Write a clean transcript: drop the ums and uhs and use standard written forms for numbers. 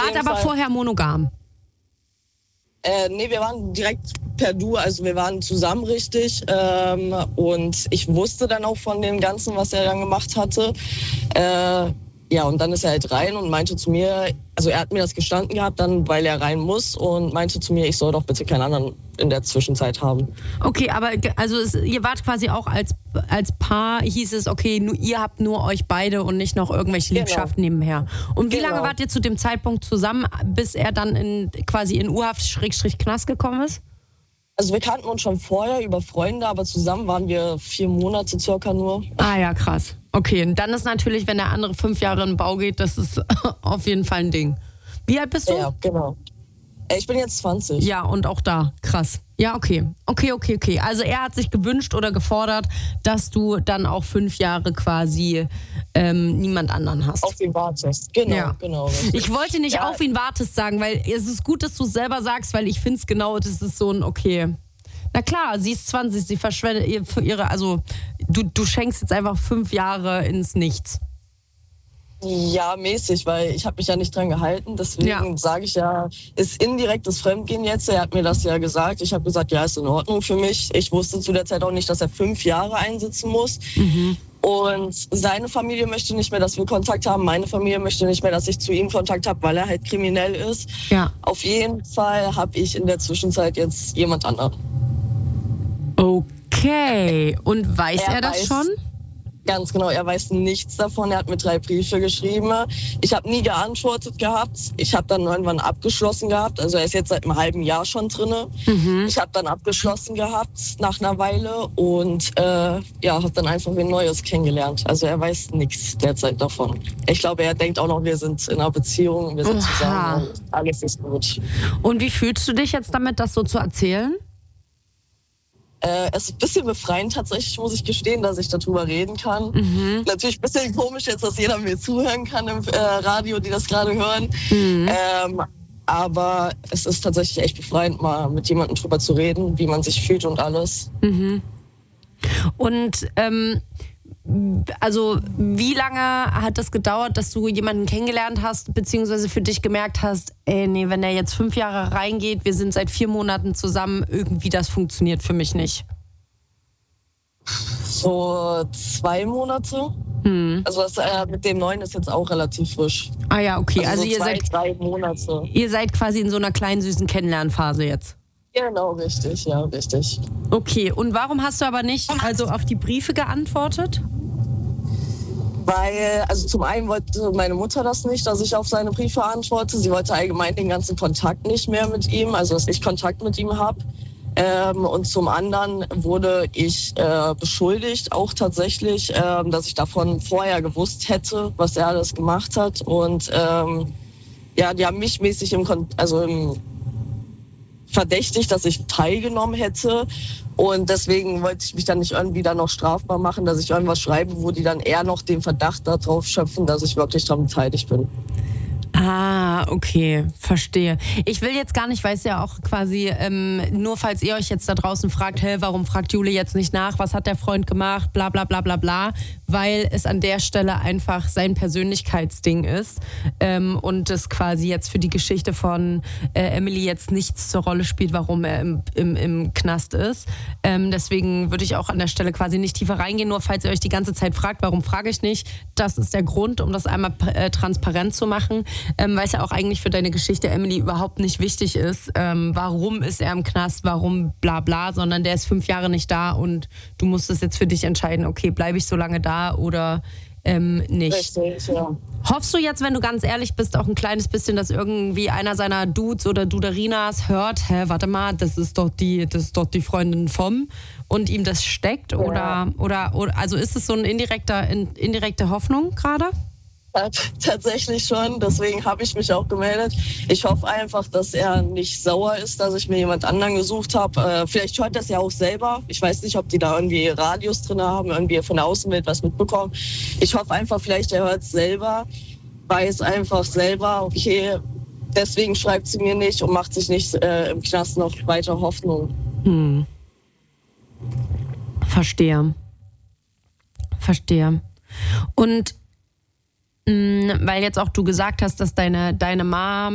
wart aber vorher monogam? Nee, wir waren direkt per Du, also wir waren zusammen richtig. Und ich wusste dann auch von dem Ganzen, was er dann gemacht hatte. Ja, und dann ist er halt rein und meinte zu mir, also er hat mir das gestanden gehabt, dann, weil er rein muss und meinte zu mir, ich soll doch bitte keinen anderen in der Zwischenzeit haben. Okay, aber also ihr wart quasi auch als Paar, hieß es, okay, ihr habt nur euch beide und nicht noch irgendwelche Liebschaften nebenher. Und wie lange wart ihr zu dem Zeitpunkt zusammen, bis er dann quasi in U-Haft/Knast gekommen ist? Also wir kannten uns schon vorher über Freunde, aber zusammen waren wir 4 Monate circa nur. Ah ja, krass. Okay, und dann ist natürlich, wenn der andere 5 Jahre in den Bau geht, das ist auf jeden Fall ein Ding. Wie alt bist du? Ja, genau. Ich bin jetzt 20. Ja, und auch da, krass. Ja, okay. Okay. Also er hat sich gewünscht oder gefordert, dass du dann auch 5 Jahre quasi niemand anderen hast. Auf ihn wartest. Genau. Richtig. Ich wollte nicht auf ihn wartest sagen, weil es ist gut, dass du es selber sagst, weil ich finde es genau, das ist so ein okay. Na klar, sie ist 20, sie verschwendet also du schenkst jetzt einfach 5 Jahre ins Nichts. Ja, mäßig, weil ich habe mich ja nicht dran gehalten. Deswegen sage ich ja, ist indirektes Fremdgehen jetzt. Er hat mir das ja gesagt. Ich habe gesagt, ja, ist in Ordnung für mich. Ich wusste zu der Zeit auch nicht, dass er 5 Jahre einsitzen muss. Mhm. Und seine Familie möchte nicht mehr, dass wir Kontakt haben. Meine Familie möchte nicht mehr, dass ich zu ihm Kontakt habe, weil er halt kriminell ist. Ja. Auf jeden Fall habe ich in der Zwischenzeit jetzt jemand anderen. Okay. Und weiß er das schon? Ganz genau, er weiß nichts davon. Er hat mir 3 Briefe geschrieben. Ich habe nie geantwortet gehabt. Ich habe dann irgendwann abgeschlossen gehabt. Also er ist jetzt seit einem halben Jahr schon drin. Mhm. Ich habe dann abgeschlossen gehabt nach einer Weile und habe dann einfach ein Neues kennengelernt. Also er weiß nichts derzeit davon. Ich glaube, er denkt auch noch, wir sind in einer Beziehung, wir sind zusammen und alles ist gut. Und wie fühlst du dich jetzt damit, das so zu erzählen? Es ist ein bisschen befreiend tatsächlich, muss ich gestehen, dass ich darüber reden kann. Mhm. Natürlich ein bisschen komisch jetzt, dass jeder mir zuhören kann im Radio, die das gerade hören. Mhm. Aber es ist tatsächlich echt befreiend, mal mit jemandem drüber zu reden, wie man sich fühlt und alles. Mhm. Und also wie lange hat das gedauert, dass du jemanden kennengelernt hast, beziehungsweise für dich gemerkt hast, wenn der jetzt 5 Jahre reingeht, wir sind seit 4 Monaten zusammen, irgendwie das funktioniert für mich nicht? So 2 Monate. Also das mit dem Neuen ist jetzt auch relativ frisch. Ah ja, okay. Also ihr 3 Monate. Ihr seid quasi in so einer kleinen, süßen Kennenlernphase jetzt. Genau, richtig, ja, richtig. Okay, und warum hast du aber nicht auf die Briefe geantwortet? Weil, also zum einen wollte meine Mutter das nicht, dass ich auf seine Briefe antworte. Sie wollte allgemein den ganzen Kontakt nicht mehr mit ihm, also dass ich Kontakt mit ihm habe. Und zum anderen wurde ich beschuldigt, auch tatsächlich, dass ich davon vorher gewusst hätte, was er alles gemacht hat. Und die haben mich mäßig verdächtigt, dass ich teilgenommen hätte. Und deswegen wollte ich mich dann nicht irgendwie dann noch strafbar machen, dass ich irgendwas schreibe, wo die dann eher noch den Verdacht darauf schöpfen, dass ich wirklich daran beteiligt bin. Ah, okay, verstehe. Ich will jetzt gar nicht, weiß ja auch quasi, nur falls ihr euch jetzt da draußen fragt, warum fragt Jule jetzt nicht nach, was hat der Freund gemacht, bla bla bla bla bla, weil es an der Stelle einfach sein Persönlichkeitsding ist und es quasi jetzt für die Geschichte von Emily jetzt nichts zur Rolle spielt, warum er im Knast ist. Deswegen würde ich auch an der Stelle quasi nicht tiefer reingehen, nur falls ihr euch die ganze Zeit fragt, warum frage ich nicht, das ist der Grund, um das einmal transparent zu machen. Weil es ja auch eigentlich für deine Geschichte, Emily, überhaupt nicht wichtig ist, warum ist er im Knast, warum bla bla, sondern der ist 5 Jahre nicht da und du musst es jetzt für dich entscheiden, okay, bleibe ich so lange da oder nicht. Richtig, ja. Hoffst du jetzt, wenn du ganz ehrlich bist, auch ein kleines bisschen, dass irgendwie einer seiner Dudes oder Duderinas hört, warte mal, das ist doch die Freundin vom und ihm das steckt? Ja. Oder also ist es so eine indirekte Hoffnung gerade? Tatsächlich schon, deswegen habe ich mich auch gemeldet. Ich hoffe einfach, dass er nicht sauer ist, dass ich mir jemand anderen gesucht habe. Vielleicht hört er es ja auch selber. Ich weiß nicht, ob die da irgendwie Radios drin haben, irgendwie von der Außenwelt was mitbekommen. Ich hoffe einfach, vielleicht er hört es selber, weiß einfach selber, okay, deswegen schreibt sie mir nicht und macht sich nicht im Knast noch weiter Hoffnung. Verstehe. Und weil jetzt auch du gesagt hast, dass deine Mom